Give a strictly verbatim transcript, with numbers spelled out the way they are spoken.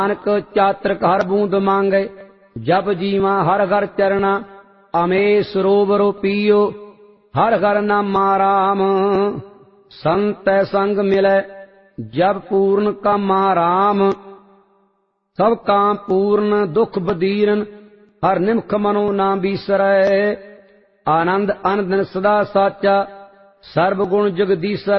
नानक चात्रक हर बूंद मांगे, जब जीवा हर घर चरना। अमे सरोवर पियो, हर घर नामा राम। संत संग मिले, जब पूर्ण कामा राम। सब काम पूर्ण दुख बदीरन, हर निमख मनो ना बीसरै। आनंद आनंद सदा साचा, सर्व गुण जगदीसर।